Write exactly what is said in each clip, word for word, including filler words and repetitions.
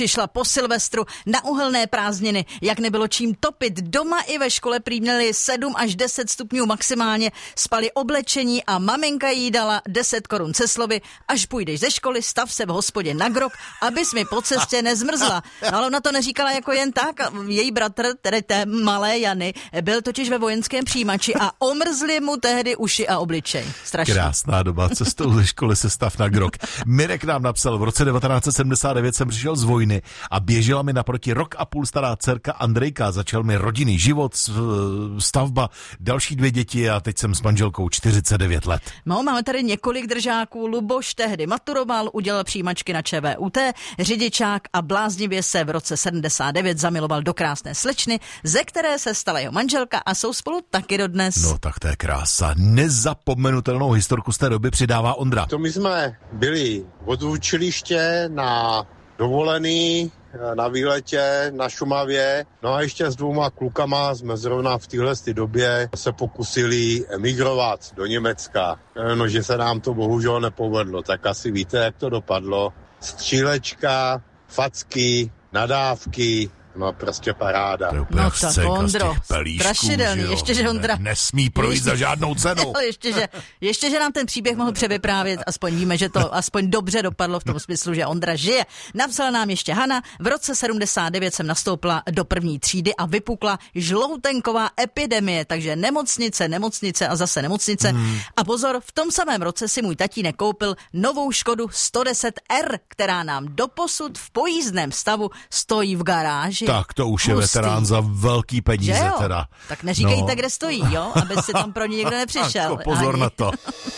Přišla po Silvestru na uhelné prázdniny, jak nebylo čím topit. Doma i ve škole prý měli sedm až deset stupňů maximálně, spali oblečení a maminka jí dala deset korun se slovy, až půjdeš ze školy, stav se v hospodě na grok, abys mi po cestě nezmrzla. No, ale ona to neříkala jako jen tak. Její bratr, tedy té malé Jany, byl totiž ve vojenském přijímači a omrzli mu tehdy uši a obličej. Strašně. Krásná doba, cestou ze školy se stav na grok. Mirek nám napsal, v roce devatenáct set sedmdesát devět jsem přišel z vojny a běžela mi naproti rok a půl stará dcerka Andrejka. Začal mi rodinný život, stavba, další dvě děti a teď jsem s manželkou čtyřicet devět let. No, máme tady několik držáků. Luboš tehdy maturoval, udělal přijímačky na ČVUT, řidičák a bláznivě se v roce sedmdesát devět zamiloval do krásné slečny, ze které se stala jeho manželka a jsou spolu taky dodnes. No tak to je krása. Nezapomenutelnou historku z té doby přidává Ondra. To my jsme byli od učiliště na dovolený na výletě na Šumavě. No a ještě s dvouma klukama jsme zrovna v téhle době se pokusili emigrovat do Německa. No, že se nám to bohužel nepovedlo, tak asi víte, jak to dopadlo. Střílečka, facky, nadávky, no prostě paráda. To je úplně no tak Ondro, strašidelný, ještě že Ondra... Ne, nesmí projít ještě, za žádnou cenu. ještě, že, ještě, že nám ten příběh mohl převyprávět, aspoň víme, že to aspoň dobře dopadlo v tom smyslu, že Ondra žije. Napsala nám ještě Hana, v roce sedmdesát devět jsem nastoupila do první třídy a vypukla žloutenková epidemie, takže nemocnice, nemocnice a zase nemocnice. Hmm. A pozor, v tom samém roce si můj tatínek koupil novou Škodu sto deset R, která nám doposud v pojízdném stavu stojí v garáži. Tak to už je Hustý. Veterán za velký peníze teda. Tak neříkejte, no. Kde stojí, jo? Aby si tam pro ní někdo nepřišel. Jako pozor Ani. Na to.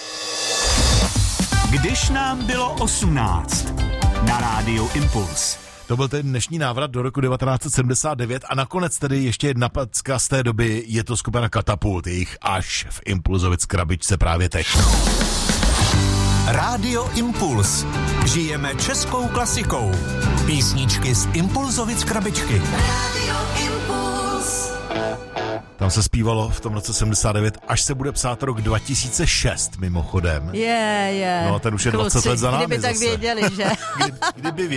Když nám bylo osmnáct na rádiu Impuls. To byl ten dnešní návrat do roku devatenáct set sedmdesát devět a nakonec tedy ještě jedna packa z té doby, je to skupina Katapult, jejich až v Impulzovic krabičce právě teď. Rádio Impuls. Žijeme českou klasikou. Písničky z Impulzovic krabičky. Rádio Impuls. Tam se zpívalo v tom roce sedmdesát devět, až se bude psát rok dva tisíce šest mimochodem. Je, je. No ten už je Kluci, dvacet let za námi kdyby tak zase. věděli, že? Kdy, kdyby